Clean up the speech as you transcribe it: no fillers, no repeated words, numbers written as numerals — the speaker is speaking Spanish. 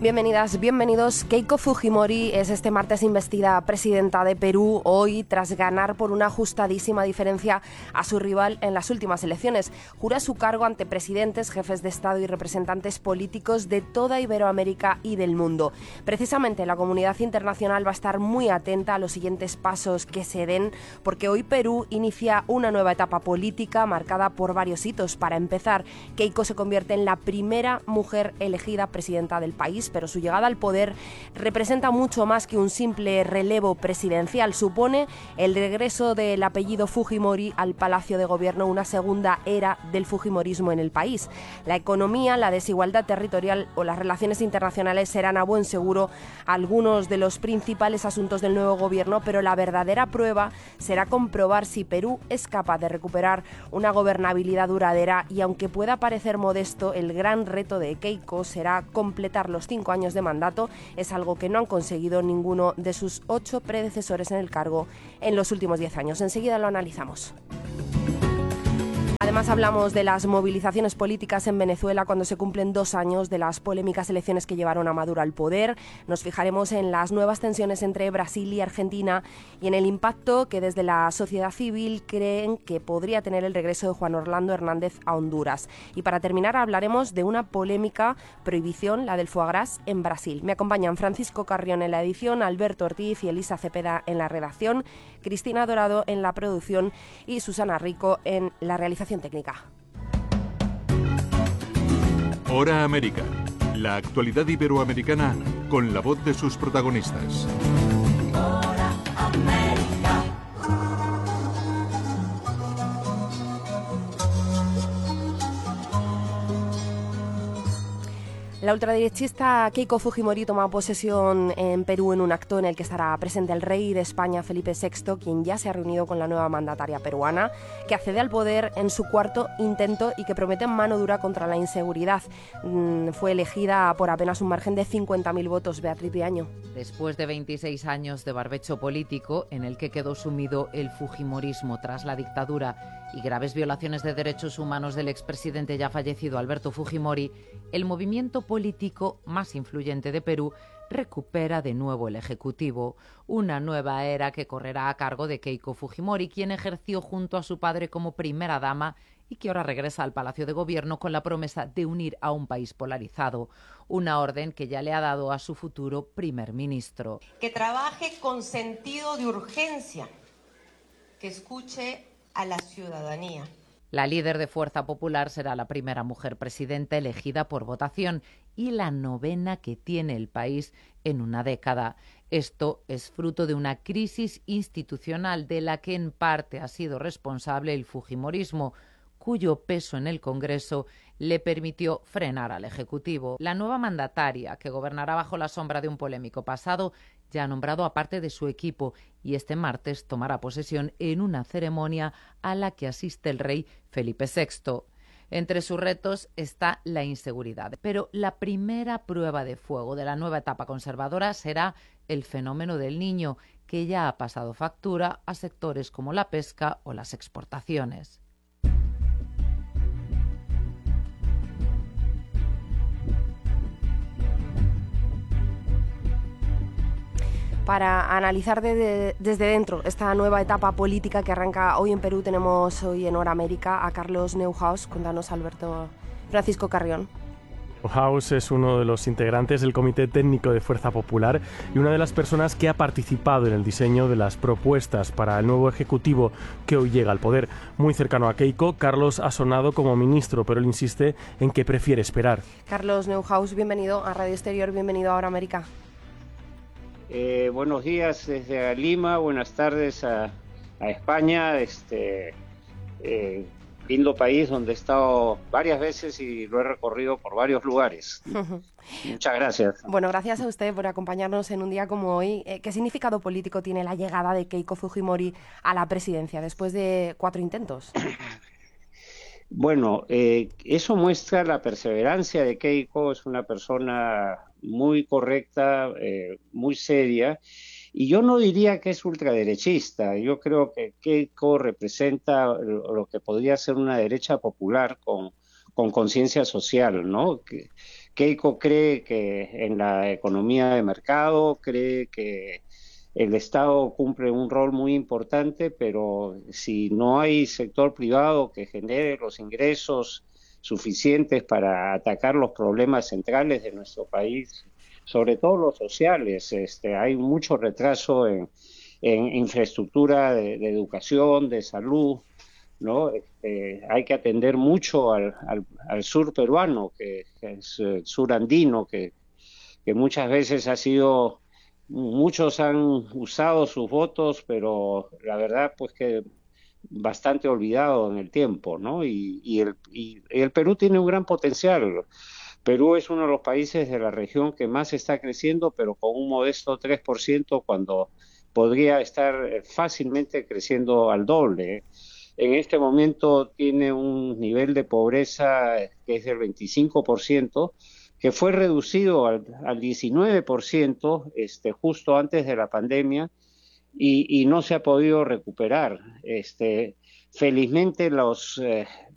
Bienvenidas, bienvenidos. Keiko Fujimori es este martes investida presidenta de Perú, hoy tras ganar por una ajustadísima diferencia a su rival en las últimas elecciones. Jura su cargo ante presidentes, jefes de Estado y representantes políticos de toda Iberoamérica y del mundo. Precisamente la comunidad internacional va a estar muy atenta a los siguientes pasos que se den, porque hoy Perú inicia una nueva etapa política marcada por varios hitos. Para empezar, Keiko se convierte en la primera mujer elegida presidenta del país, pero su llegada al poder representa mucho más que un simple relevo presidencial. Supone el regreso del apellido Fujimori al Palacio de Gobierno, una segunda era del fujimorismo en el país. La economía, la desigualdad territorial o las relaciones internacionales serán a buen seguro algunos de los principales asuntos del nuevo gobierno, pero la verdadera prueba será comprobar si Perú es capaz de recuperar una gobernabilidad duradera, y aunque pueda parecer modesto, el gran reto de Keiko será completar los 5 años de mandato. Es algo que no han conseguido ninguno de sus 8 predecesores en el cargo en los últimos 10 años. Enseguida lo analizamos. Además hablamos de las movilizaciones políticas en Venezuela cuando se cumplen 2 años de las polémicas elecciones que llevaron a Maduro al poder. Nos fijaremos en las nuevas tensiones entre Brasil y Argentina y en el impacto que desde la sociedad civil creen que podría tener el regreso de Juan Orlando Hernández a Honduras. Y para terminar hablaremos de una polémica prohibición, la del foie gras en Brasil. Me acompañan Francisco Carrión en la edición, Alberto Ortiz y Elisa Cepeda en la redacción, Cristina Dorado en la producción y Susana Rico en la realización técnica. Hora América, la actualidad iberoamericana con la voz de sus protagonistas. Hora América. La ultraderechista Keiko Fujimori toma posesión en Perú en un acto en el que estará presente el rey de España, Felipe VI, quien ya se ha reunido con la nueva mandataria peruana, que accede al poder en su 4º intento y que promete mano dura contra la inseguridad. Fue elegida por apenas un margen de 50.000 votos, Beatriz Viaño. Después de 26 años de barbecho político, en el que quedó sumido el fujimorismo tras la dictadura y graves violaciones de derechos humanos del expresidente ya fallecido Alberto Fujimori, el movimiento político más influyente de Perú recupera de nuevo el Ejecutivo, una nueva era que correrá a cargo de Keiko Fujimori, quien ejerció junto a su padre como primera dama y que ahora regresa al Palacio de Gobierno con la promesa de unir a un país polarizado, una orden que ya le ha dado a su futuro primer ministro. Que trabaje con sentido de urgencia, que escuche a la ciudadanía. La líder de Fuerza Popular será la primera mujer presidenta elegida por votación y la 9ª que tiene el país en una década. Esto es fruto de una crisis institucional de la que en parte ha sido responsable el fujimorismo, cuyo peso en el Congreso le permitió frenar al Ejecutivo. La nueva mandataria, que gobernará bajo la sombra de un polémico pasado, ya ha nombrado a parte de su equipo y este martes tomará posesión en una ceremonia a la que asiste el rey Felipe VI. Entre sus retos está la inseguridad, pero la primera prueba de fuego de la nueva etapa conservadora será el fenómeno del Niño, que ya ha pasado factura a sectores como la pesca o las exportaciones. Para analizar desde dentro esta nueva etapa política que arranca hoy en Perú, tenemos hoy en Hora América a Carlos Neuhaus. Cuéntanos, Alberto. Francisco Carrión. Neuhaus es uno de los integrantes del Comité Técnico de Fuerza Popular y una de las personas que ha participado en el diseño de las propuestas para el nuevo Ejecutivo que hoy llega al poder. Muy cercano a Keiko, Carlos ha sonado como ministro, pero él insiste en que prefiere esperar. Carlos Neuhaus, bienvenido a Radio Exterior, bienvenido a Hora América. Buenos días desde Lima, buenas tardes a España, lindo país donde he estado varias veces y lo he recorrido por varios lugares. Muchas gracias. Bueno, gracias a usted por acompañarnos en un día como hoy. ¿Qué significado político tiene la llegada de Keiko Fujimori a la presidencia después de 4 intentos? Bueno, eso muestra la perseverancia de Keiko. Es una persona muy correcta, muy seria, y yo no diría que es ultraderechista. Yo creo que Keiko representa lo que podría ser una derecha popular con conciencia social, ¿no? Keiko cree que en la economía de mercado, cree que el Estado cumple un rol muy importante, pero si no hay sector privado que genere los ingresos suficientes para atacar los problemas centrales de nuestro país, sobre todo los sociales, hay mucho retraso en infraestructura de educación, de salud, ¿no? Hay que atender mucho al sur peruano, que es el sur andino, que muchas veces muchos han usado sus votos, pero la verdad pues que bastante olvidado en el tiempo, ¿no? Y el Perú tiene un gran potencial. Perú es uno de los países de la región que más está creciendo, pero con un modesto 3% cuando podría estar fácilmente creciendo al doble. En este momento tiene un nivel de pobreza que es del 25%, que fue reducido al 19% justo antes de la pandemia y no se ha podido recuperar. Felizmente